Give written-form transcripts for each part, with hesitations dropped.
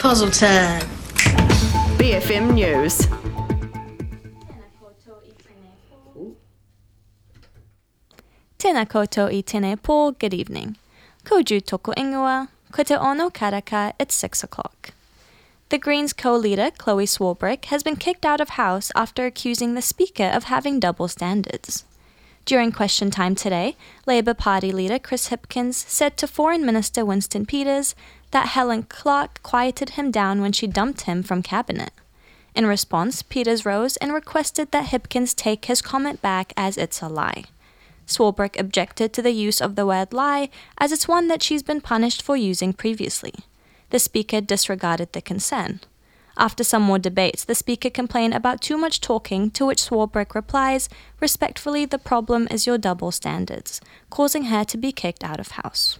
Puzzle time. BFM News. Tēnā koutou I tēnei pō, good evening. Ko jū toko ingoa, ko te ono karaka, it's 6 o'clock. The Greens co-leader, Chloe Swarbrick, has been kicked out of House after accusing the Speaker of having double standards. During question time today, Labour Party leader Chris Hipkins said to Foreign Minister Winston Peters that Helen Clark quieted him down when she dumped him from cabinet. In response, Peters rose and requested that Hipkins take his comment back as it's a lie. Swarbrick objected to the use of the word lie as it's one that she's been punished for using previously. The Speaker disregarded the concern. After some more debates, the Speaker complained about too much talking, to which Swarbrick replies, "Respectfully, the problem is your double standards," causing her to be kicked out of House.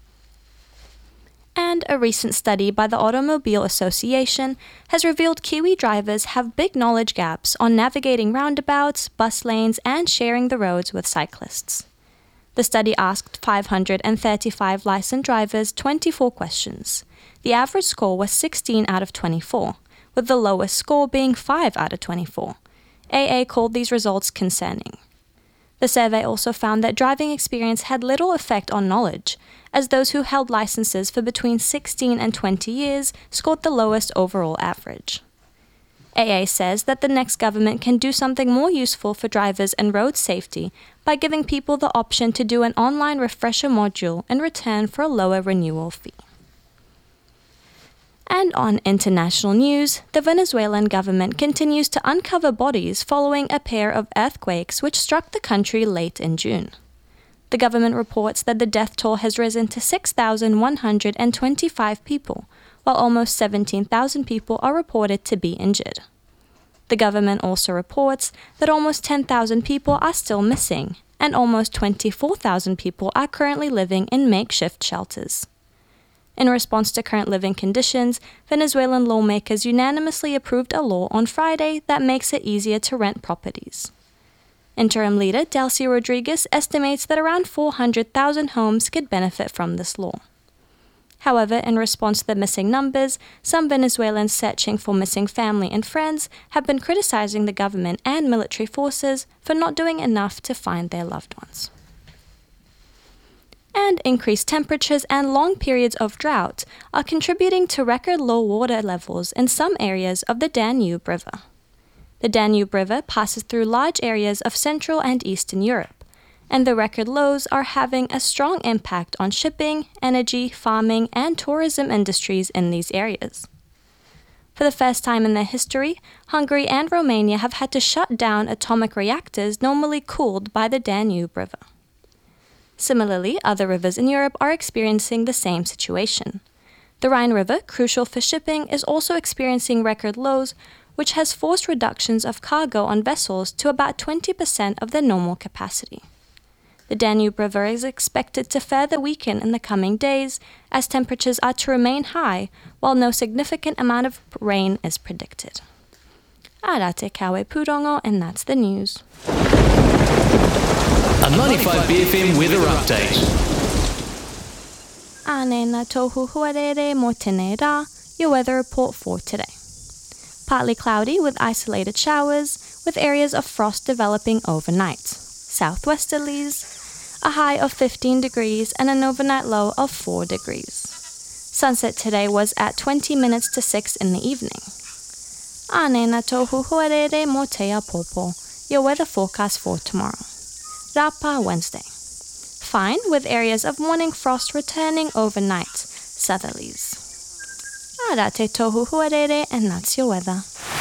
And a recent study by the Automobile Association has revealed Kiwi drivers have big knowledge gaps on navigating roundabouts, bus lanes, and sharing the roads with cyclists. The study asked 535 licensed drivers 24 questions. The average score was 16 out of 24, with the lowest score being 5 out of 24. AA called these results concerning. The survey also found that driving experience had little effect on knowledge, as those who held licenses for between 16 and 20 years scored the lowest overall average. AA says that the next government can do something more useful for drivers and road safety by giving people the option to do an online refresher module in return for a lower renewal fee. And on international news, the Venezuelan government continues to uncover bodies following a pair of earthquakes which struck the country late in June. The government reports that the death toll has risen to 6,125 people, while almost 17,000 people are reported to be injured. The government also reports that almost 10,000 people are still missing, and almost 24,000 people are currently living in makeshift shelters. In response to current living conditions, Venezuelan lawmakers unanimously approved a law on Friday that makes it easier to rent properties. Interim leader Delcy Rodriguez estimates that around 400,000 homes could benefit from this law. However, in response to the missing numbers, some Venezuelans searching for missing family and friends have been criticizing the government and military forces for not doing enough to find their loved ones. And increased temperatures and long periods of drought are contributing to record low water levels in some areas of the Danube River. The Danube River passes through large areas of Central and Eastern Europe, and the record lows are having a strong impact on shipping, energy, farming, and tourism industries in these areas. For the first time in their history, Hungary and Romania have had to shut down atomic reactors normally cooled by the Danube River. Similarly, other rivers in Europe are experiencing the same situation. The Rhine River, crucial for shipping, is also experiencing record lows, which has forced reductions of cargo on vessels to about 20% of their normal capacity. The Danube River is expected to further weaken in the coming days, as temperatures are to remain high, while no significant amount of rain is predicted. Ara te kawe purongo, and that's the news. A 95 BFM weather update. Ane na tohu huarere mo tēnei rā, your weather report for today. Partly cloudy with isolated showers, with areas of frost developing overnight. Southwesterlies, a high of 15 degrees and an overnight low of 4 degrees. Sunset today was at 20 minutes to 6 in the evening. Ane na tohu huarere mo te apopo, your weather forecast for tomorrow. Rapa Wednesday. Fine, with areas of morning frost returning overnight. Southerlies. Ara te tohu huarere, and that's your weather.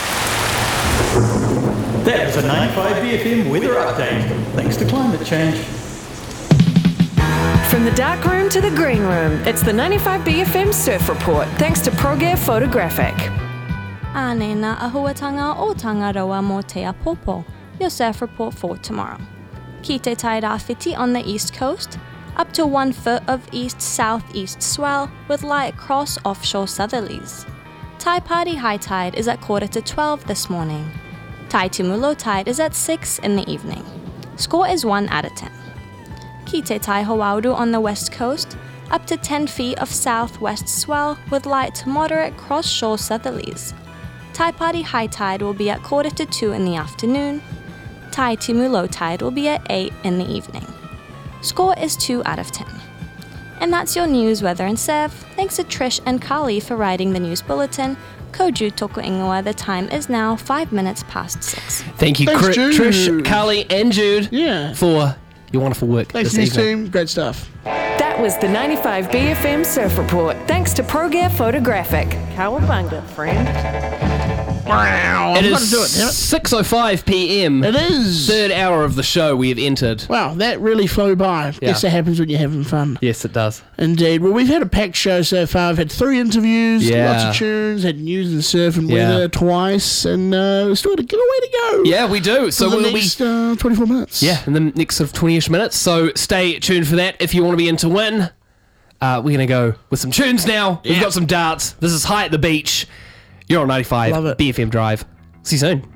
That was a 95 BFM weather update. Thanks to climate change. From the dark room to the green room, it's the 95 BFM Surf Report, thanks to ProGear Photographic. Ane na ahuatanga o Tangaroa mo te apopo, your surf report for tomorrow. Ki te tai rāwhiti on the east coast, up to 1 foot of east-southeast swell with light cross offshore southerlies. Tai Party high tide is at 11:45 this morning. Tai Tumu low tide is at 6 in the evening. Score is 1 out of 10. Ki te tai Hoauru on the west coast, up to 10 feet of southwest swell with light to moderate cross-shore southerlies. Taipati high tide will be at 1:45 in the afternoon. Taitimu low tide will be at 8 in the evening. Score is 2 out of 10. And that's your news, weather and Sev. Thanks to Trish and Carly for writing the news bulletin. Koju toko ingoa, the time is now 5 minutes past 6. Thank you, Thanks, Jude. Trish, Carly, and Jude for your wonderful work Thanks, this news evening. team. Great stuff. That was the 95 BFM Surf Report, thanks to ProGear Photographic. Cowabunga, friend. Wow. It I've got is to do it, damn it. 6:05 p.m. It is. Third hour of the show we have entered. Wow, that really flew by. Guess that happens when you're having fun. Yes, it does. Indeed. Well, we've had a packed show so far. We've had 3 interviews, lots of tunes, had news and surf and weather twice, and we've still got a giveaway to go. Yeah, we do. So for the we'll next 24 minutes. Yeah, in the next sort of 20-ish minutes. So stay tuned for that if you want to be in to win. We're going to go with some tunes now. We've got some darts. This is High at the Beach. You're on 95 Love it. BFM Drive. See you soon.